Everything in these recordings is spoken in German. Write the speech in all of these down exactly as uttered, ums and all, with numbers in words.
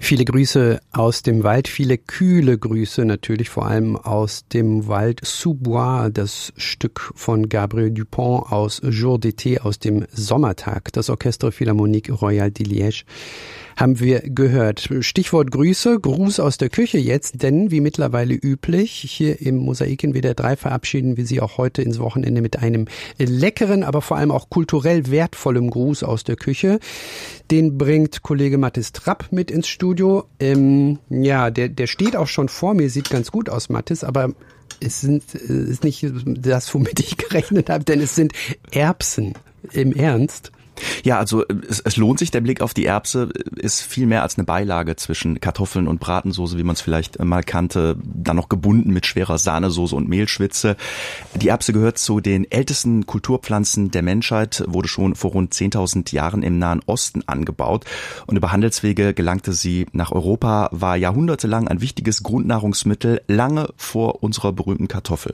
Viele Grüße aus dem Wald, viele kühle Grüße natürlich, vor allem aus dem Wald Sous-Bois, das Stück von Gabriel Dupont aus Jour d'été, aus dem Sommertag. Das Orchestre Philharmonique Royale de Liège haben wir gehört. Stichwort Grüße, Gruß aus der Küche jetzt, denn wie mittlerweile üblich, hier im Mosaik in W D R drei verabschieden wir Sie auch heute ins Wochenende mit einem leckeren, aber vor allem auch kulturell wertvollem Gruß aus der Küche. Den bringt Kollege Mathis Trapp mit ins Studio. Ähm, ja, der, der steht auch schon vor mir, sieht ganz gut aus, Mathis, aber es sind, ist nicht das, womit ich gerechnet habe, denn es sind Erbsen. Im Ernst? Ja, also es, es lohnt sich, der Blick auf die Erbse ist viel mehr als eine Beilage zwischen Kartoffeln und Bratensoße, wie man es vielleicht mal kannte, dann noch gebunden mit schwerer Sahnesoße und Mehlschwitze. Die Erbse gehört zu den ältesten Kulturpflanzen der Menschheit, wurde schon vor rund zehntausend Jahren im Nahen Osten angebaut und über Handelswege gelangte sie nach Europa, war jahrhundertelang ein wichtiges Grundnahrungsmittel, lange vor unserer berühmten Kartoffel.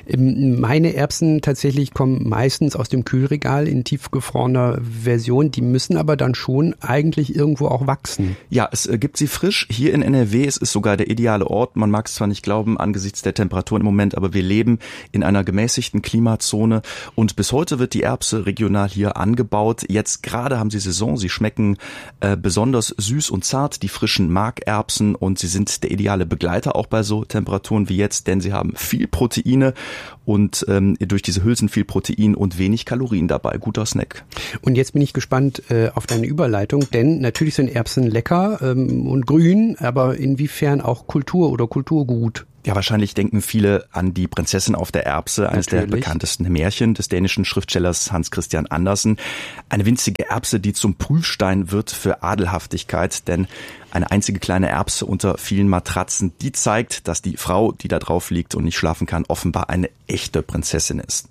Meine Erbsen tatsächlich kommen meistens aus dem Kühlregal in tiefgefrorener Version, die müssen aber dann schon eigentlich irgendwo auch wachsen. Ja, es gibt sie frisch hier in N R W. Es ist sogar der ideale Ort. Man mag es zwar nicht glauben angesichts der Temperaturen im Moment, aber wir leben in einer gemäßigten Klimazone und bis heute wird die Erbse regional hier angebaut. Jetzt gerade haben sie Saison. Sie schmecken äh, besonders süß und zart, die frischen Markerbsen, und sie sind der ideale Begleiter auch bei so Temperaturen wie jetzt, denn sie haben viel Proteine und ähm, durch diese Hülsen viel Protein und wenig Kalorien dabei. Guter Snack. Und jetzt bin ich gespannt äh, auf deine Überleitung, denn natürlich sind Erbsen lecker ähm, und grün, aber inwiefern auch Kultur oder Kulturgut? Ja, wahrscheinlich denken viele an die Prinzessin auf der Erbse, eines Natürlich. der bekanntesten Märchen des dänischen Schriftstellers Hans Christian Andersen. Eine winzige Erbse, die zum Prüfstein wird für Adelhaftigkeit, denn eine einzige kleine Erbse unter vielen Matratzen, die zeigt, dass die Frau, die da drauf liegt und nicht schlafen kann, offenbar eine echte Prinzessin ist.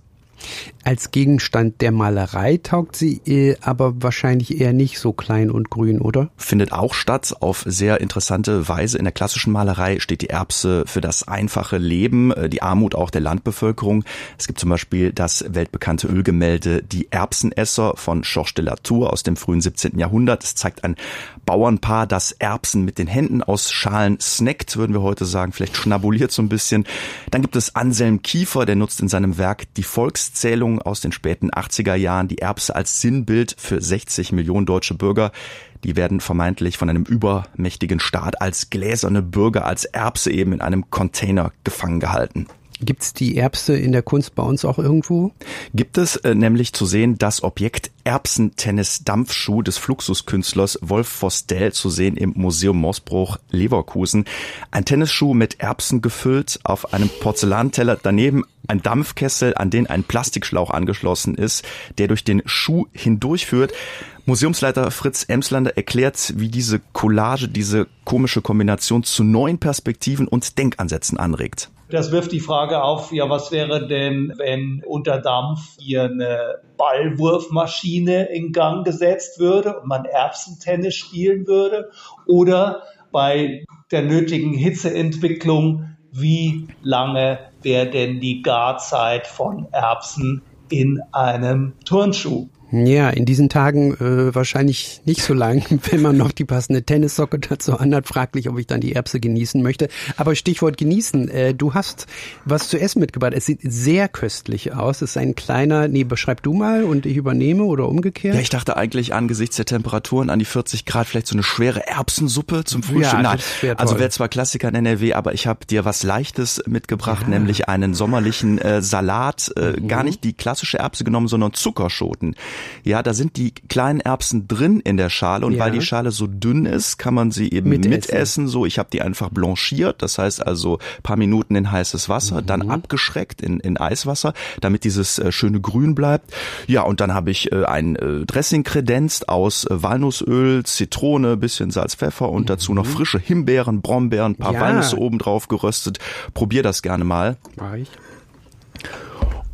Als Gegenstand der Malerei taugt sie äh, aber wahrscheinlich eher nicht so klein und grün, oder? Findet auch statt, auf sehr interessante Weise. In der klassischen Malerei steht die Erbse für das einfache Leben, die Armut auch der Landbevölkerung. Es gibt zum Beispiel das weltbekannte Ölgemälde Die Erbsenesser von Georges de la Tour aus dem frühen siebzehnten Jahrhundert. Es zeigt ein Bauernpaar, das Erbsen mit den Händen aus Schalen snackt, würden wir heute sagen, vielleicht schnabuliert so ein bisschen. Dann gibt es Anselm Kiefer, der nutzt in seinem Werk die Volkszählung aus den späten achtziger Jahren die Erbse als Sinnbild für sechzig Millionen deutsche Bürger. Die werden vermeintlich von einem übermächtigen Staat als gläserne Bürger, als Erbse eben in einem Container gefangen gehalten. Gibt's die Erbse in der Kunst bei uns auch irgendwo? Gibt es äh, nämlich zu sehen das Objekt Erbsentennis-Dampfschuh des Fluxuskünstlers Wolf Vostell, zu sehen im Museum Moosbruch Leverkusen. Ein Tennisschuh mit Erbsen gefüllt, auf einem Porzellanteller, daneben ein Dampfkessel, an den ein Plastikschlauch angeschlossen ist, der durch den Schuh hindurchführt. Museumsleiter Fritz Emslander erklärt, wie diese Collage, diese komische Kombination zu neuen Perspektiven und Denkansätzen anregt. Das wirft die Frage auf, ja, was wäre denn, wenn unter Dampf hier eine Ballwurfmaschine in Gang gesetzt würde und man Erbsentennis spielen würde? Oder bei der nötigen Hitzeentwicklung, wie lange wäre denn die Garzeit von Erbsen in einem Turnschuh? Ja, in diesen Tagen äh, wahrscheinlich nicht so lang, wenn man noch die passende Tennissocke dazu anhat. Fraglich, ob ich dann die Erbse genießen möchte. Aber Stichwort genießen. Äh, du hast was zu essen mitgebracht. Es sieht sehr köstlich aus. Es ist ein kleiner, nee, beschreib du mal und ich übernehme oder umgekehrt. Ja, ich dachte eigentlich angesichts der Temperaturen an die vierzig Grad vielleicht so eine schwere Erbsensuppe zum Frühstück. Ja, Nein, also wäre zwar Klassiker in N R W, aber ich habe dir was Leichtes mitgebracht, ja. nämlich einen sommerlichen äh, Salat. Äh, mhm. Gar nicht die klassische Erbse genommen, sondern Zuckerschoten. Ja, da sind die kleinen Erbsen drin in der Schale und ja. weil die Schale so dünn ist, kann man sie eben mitessen. mitessen. So, ich habe die einfach blanchiert, das heißt also paar Minuten in heißes Wasser, mhm. dann abgeschreckt in, in Eiswasser, damit dieses äh, schöne Grün bleibt. Ja, und dann habe ich äh, ein äh, Dressing kredenzt aus äh, Walnussöl, Zitrone, bisschen Salz, Pfeffer und mhm. dazu noch frische Himbeeren, Brombeeren, ein paar ja. Walnüsse oben drauf geröstet. Probier das gerne mal. Mach ich.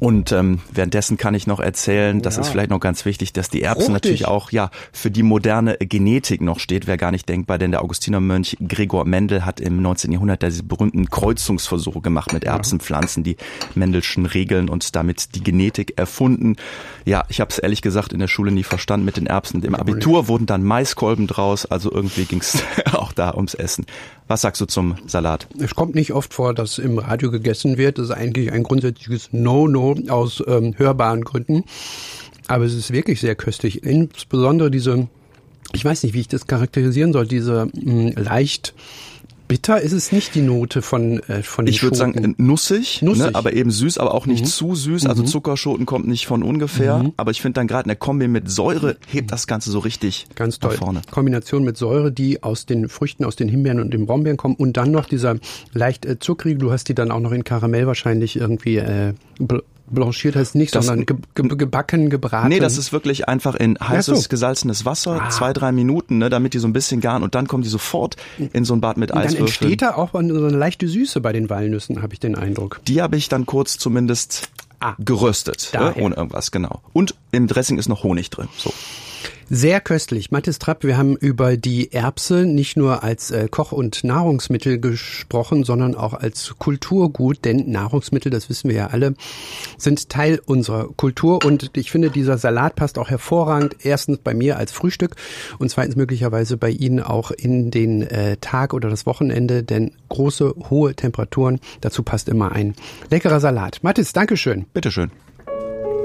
Und ähm, währenddessen kann ich noch erzählen, das ja. ist vielleicht noch ganz wichtig, dass die Erbse Fruchtig. natürlich auch ja für die moderne Genetik noch steht. Wäre gar nicht denkbar, denn der Augustinermönch Gregor Mendel hat im neunzehnten Jahrhundert diese berühmten Kreuzungsversuche gemacht mit Erbsenpflanzen, die Mendelschen Regeln und damit die Genetik erfunden. Ja, ich habe es ehrlich gesagt in der Schule nie verstanden mit den Erbsen. Im Abitur wurden dann Maiskolben draus, also irgendwie ging es auch da ums Essen. Was sagst du zum Salat? Es kommt nicht oft vor, dass im Radio gegessen wird. Das ist eigentlich ein grundsätzliches No-No aus ähm, hörbaren Gründen. Aber es ist wirklich sehr köstlich. Insbesondere diese, ich weiß nicht, wie ich das charakterisieren soll, diese mh, leicht bitter ist es nicht die Note von äh, von den Ich würde sagen nussig, nussig. Ne, aber eben süß, aber auch nicht mhm. zu süß. Also mhm. Zuckerschoten kommt nicht von ungefähr. Mhm. Aber ich finde dann gerade eine Kombi mit Säure hebt das Ganze so richtig ganz toll. Nach vorne. Kombination mit Säure, die aus den Früchten, aus den Himbeeren und den Brombeeren kommt und dann noch dieser leicht äh, zuckrige, du hast die dann auch noch in Karamell wahrscheinlich irgendwie äh, blanchiert heißt nicht, das, sondern ge, ge, gebacken, gebraten. Nee, das ist wirklich einfach in heißes, so. gesalzenes Wasser, ah. zwei, drei Minuten, ne, damit die so ein bisschen garen und dann kommen die sofort in so ein Bad mit Eiswürfeln. Dann entsteht da auch so eine leichte Süße bei den Walnüssen, habe ich den Eindruck. Die habe ich dann kurz zumindest ah. geröstet, ne, ohne irgendwas, genau. Und im Dressing ist noch Honig drin, so. Sehr köstlich. Mathis Trapp, wir haben über die Erbse nicht nur als äh, Koch- und Nahrungsmittel gesprochen, sondern auch als Kulturgut, denn Nahrungsmittel, das wissen wir ja alle, sind Teil unserer Kultur und ich finde, dieser Salat passt auch hervorragend, erstens bei mir als Frühstück und zweitens möglicherweise bei Ihnen auch in den äh, Tag oder das Wochenende, denn große, hohe Temperaturen, dazu passt immer ein leckerer Salat. Mathis, Dankeschön. Bitteschön.